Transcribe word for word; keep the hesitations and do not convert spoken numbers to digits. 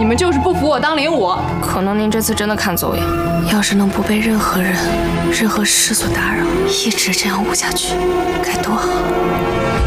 们就是不服我当领舞。 可能您这次真的看走眼，要是能不被任何人、任何事所打扰，一直这样舞下去，该多好。